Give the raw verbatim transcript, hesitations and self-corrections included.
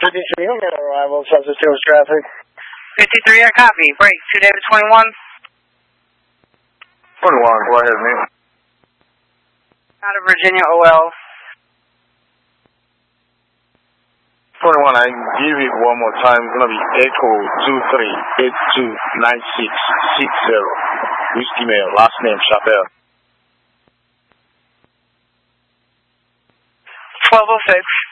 fifty-three, I'm going to arrival, Southwest Hills traffic. fifty-three, I copy. Break, two David twenty-one. twenty-one, go ahead, man. Out of Virginia, O L. twenty-one, I give it one more time. It's going to be Echo two three eight two nine six six zero. Whiskey Mail, last name Chappelle. twelve oh six.